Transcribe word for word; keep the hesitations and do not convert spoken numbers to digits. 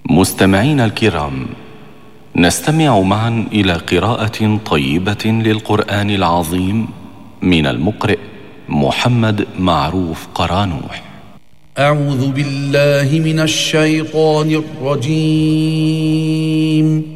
مستمعينا الكرام، نستمع معا إلى قراءة طيبة للقرآن العظيم من المقرئ محمد معروف قرانوح. أعوذ بالله من الشيطان الرجيم.